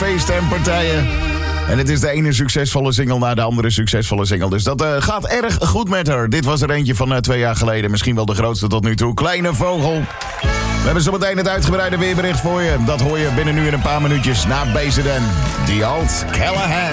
feesten en partijen. En het is de ene succesvolle single na de andere succesvolle single. Dus dat gaat erg goed met haar. Dit was er eentje van 2 jaar geleden. Misschien wel de grootste tot nu toe. Kleine Vogel. We hebben zo meteen het uitgebreide weerbericht voor je. Dat hoor je binnen nu in een paar minuutjes na BZN. Die Alt Callahan.